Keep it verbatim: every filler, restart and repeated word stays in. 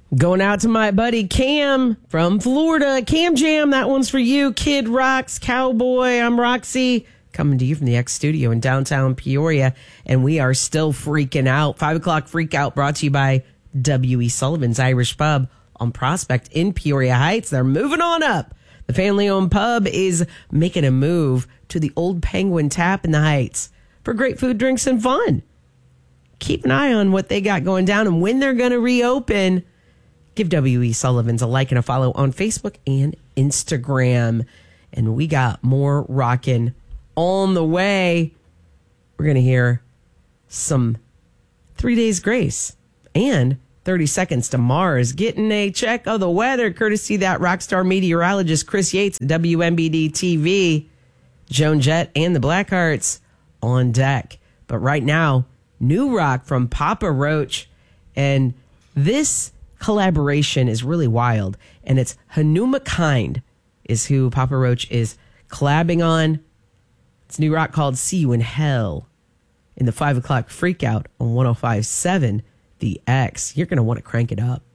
Going out to my buddy Cam from Florida. Cam Jam, that one's for you. Kid Rocks, Cowboy. I'm Roxy. Coming to you from the X Studio in downtown Peoria. And we are still freaking out. Five o'clock freak out brought to you by W E. Sullivan's Irish Pub on Prospect in Peoria Heights. They're moving on up. The family-owned pub is making a move to the Old Penguin Tap in the Heights for great food, drinks, and fun. Keep an eye on what they got going down and when they're going to reopen. Give W E. Sullivan's a like and a follow on Facebook and Instagram. And we got more rocking on the way. We're going to hear some Three Days Grace and thirty Seconds to Mars. Getting a check of the weather, courtesy that rock star meteorologist Chris Yates, W M B D T V, Joan Jett, and the Blackhearts on deck. But right now, new rock from Papa Roach. And this collaboration is really wild. And it's Hanuma Kind is who Papa Roach is collabing on. It's new rock called See You in Hell in the five o'clock freakout on one oh five point seven The X. You're going to want to crank it up.